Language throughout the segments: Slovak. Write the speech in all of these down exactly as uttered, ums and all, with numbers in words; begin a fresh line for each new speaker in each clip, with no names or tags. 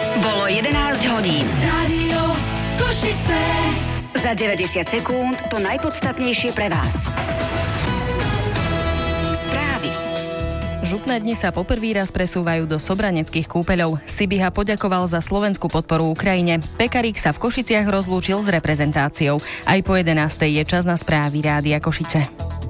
Bolo jedenásť hodín.
Rádio Košice.
Za deväťdesiat sekúnd to najpodstatnejšie pre vás. Správy.
Župné dni sa poprvý raz presúvajú do sobraneckých kúpeľov. Sibiha poďakoval za slovenskú podporu Ukrajine. Pekarík sa v Košiciach rozlúčil s reprezentáciou. Aj po jedenástej je čas na správy Rádia Košice.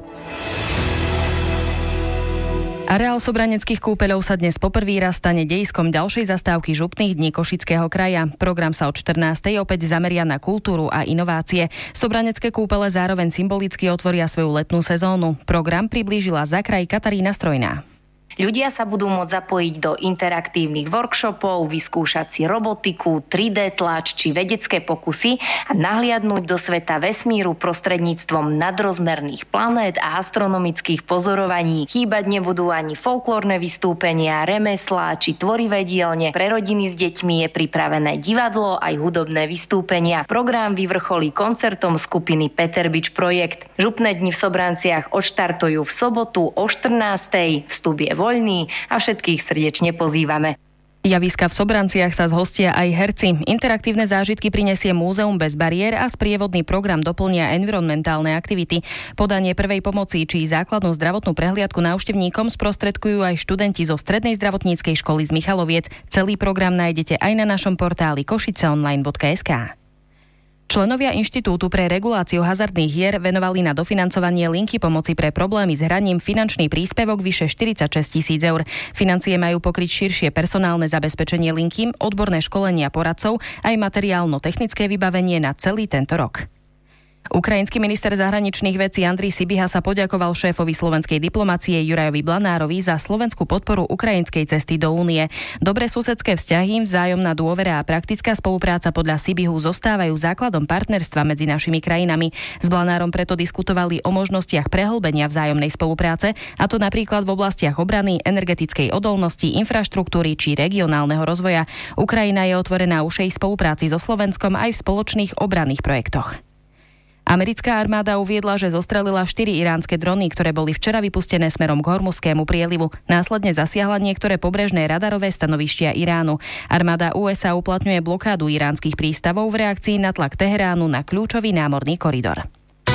Areál sobraneckých kúpeľov sa dnes poprvý raz stane dejiskom ďalšej zastávky župných dní Košického kraja. Program sa od štrnástej opäť zameria na kultúru a inovácie. Sobranecké kúpele zároveň symbolicky otvoria svoju letnú sezónu. Program priblížila za kraj Katarína Strojná.
Ľudia sa budú môcť zapojiť do interaktívnych workshopov, vyskúšať si robotiku, tri dé tlač či vedecké pokusy a nahliadnúť do sveta vesmíru prostredníctvom nadrozmerných planét a astronomických pozorovaní. Chýbať nebudú ani folklórne vystúpenia, remeslá či tvorivé dielne. Pre rodiny s deťmi je pripravené divadlo aj hudobné vystúpenia. Program vyvrcholí koncertom skupiny Peter Bič Projekt. Župné dni v Sobranciach odštartujú v sobotu o štrnástej. Vstup je voľný a všetkých srdečne pozývame.
Javiska v Sobranciach sa zhostia aj herci. Interaktívne zážitky prinesie Múzeum bez bariér a sprievodný program doplnia environmentálne aktivity. Podanie prvej pomoci či základnú zdravotnú prehliadku návštevníkom sprostredkujú aj študenti zo Strednej zdravotníckej školy z Michaloviec. Celý program nájdete aj na našom portáli košiceonline bodka es ká. Členovia Inštitútu pre reguláciu hazardných hier venovali na dofinancovanie linky pomoci pre problémy s hraním finančný príspevok vyše štyridsaťšesť tisíc eur. Financie majú pokryť širšie personálne zabezpečenie linky, odborné školenia poradcov aj materiálno-technické vybavenie na celý tento rok. Ukrajinský minister zahraničných vecí Andrej Sibiha sa poďakoval šéfovi slovenskej diplomacie Jurajovi Blanárovi za slovenskú podporu ukrajinskej cesty do Únie. Dobré susedské vzťahy, vzájomná dôvera a praktická spolupráca podľa Sibihu zostávajú základom partnerstva medzi našimi krajinami. S Blanárom preto diskutovali o možnostiach prehlbenia vzájomnej spolupráce, a to napríklad v oblastiach obrany, energetickej odolnosti, infraštruktúry či regionálneho rozvoja. Ukrajina je otvorená ušej spolupráci so Slovenskom aj v spoločných obranných projektoch. Americká armáda uviedla, že zostrelila štyri iránske drony, ktoré boli včera vypustené smerom k Hormuzskému prielivu. Následne zasiahla niektoré pobrežné radarové stanovištia Iránu. Armáda ú es á uplatňuje blokádu iránskych prístavov v reakcii na tlak Teheránu na kľúčový námorný koridor.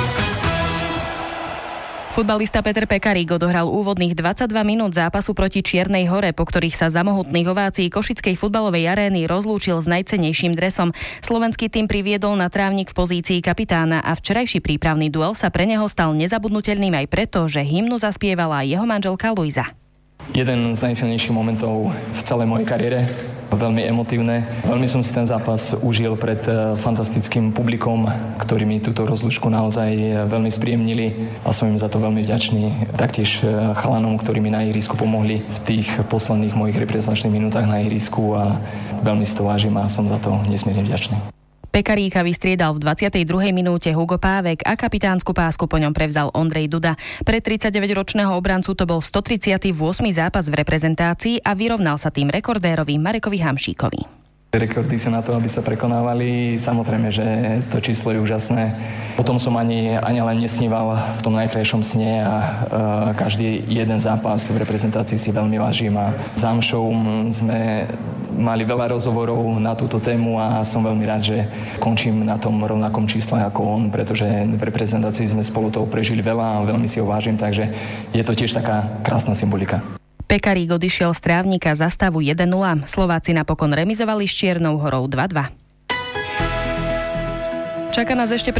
Futbalista Peter Pekarík odohral úvodných dvadsaťdva minút zápasu proti Čiernej Hore, po ktorých sa za mohutných ovácií Košickej futbalovej arény rozlúčil s najcennejším dresom. Slovenský tým priviedol na trávnik v pozícii kapitána a včerajší prípravný duel sa pre neho stal nezabudnutelným aj preto, že hymnu zaspievala jeho manželka Luisa.
Jeden z najsilnejších momentov v celej mojej kariére. Veľmi emotívne. Veľmi som si ten zápas užil pred fantastickým publikom, ktorí mi túto rozlúčku naozaj veľmi spríjemnili a som im za to veľmi vďačný. Taktiež chalanom, ktorí mi na ihrisku pomohli v tých posledných mojich reprezentačných minútach na ihrisku a veľmi si to vážim a som za to nesmierne vďačný.
Pekaríka vystriedal v dvadsiatej druhej minúte Hugo Pávek a kapitánsku pásku po ňom prevzal Ondrej Duda. Pre tridsaťdeväťročného obrancu to bol stotridsiaty ôsmy zápas v reprezentácii a vyrovnal sa tým rekordérovi Marekovi Hamšíkovi.
Rekordy sú na to, aby sa prekonávali. Samozrejme, že to číslo je úžasné. Potom som ani, ani len nesníval v tom najkrajšom sne a e, každý jeden zápas v reprezentácii si veľmi vážim a s Hamšou sme mali veľa rozhovorov na túto tému a som veľmi rád, že končím na tom rovnakom čísle ako on, pretože v reprezentácii sme spolu toho prežili veľa a veľmi si ho vážim, takže je to tiež taká krásna symbolika.
Pekarík odišiel z trávnika za stavu jeden nula. Slováci napokon remizovali s Čiernou Horou dva dva. Čaká nás ešte